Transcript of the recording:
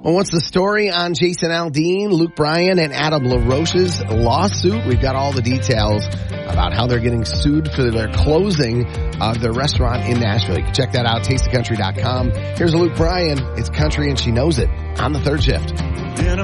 Well, what's the story on Jason Aldean, Luke Bryan, and Adam LaRoche's lawsuit? We've got all the details about how they're getting sued for their closing of their restaurant in Nashville. You can check that out, tasteofcountry.com. Here's Luke Bryan. It's country and she knows it on the third shift.